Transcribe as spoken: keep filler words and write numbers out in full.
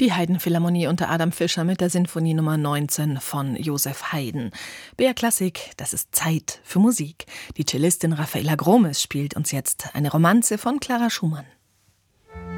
Die Haydn-Philharmonie unter Adam Fischer mit der Sinfonie Nummer neunzehn von Joseph Haydn. B R Klassik, das ist Zeit für Musik. Die Cellistin Raffaella Gromes spielt uns jetzt eine Romanze von Clara Schumann.